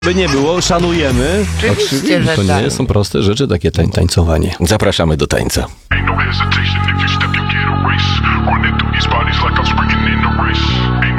By nie było, szanujemy. Oczywiście, że To tak. nie są proste rzeczy, takie tańcowanie. Zapraszamy do tańca. Ain't no hesitation if you step, you get a race. Running through these bodies like I'm sprinting in a race.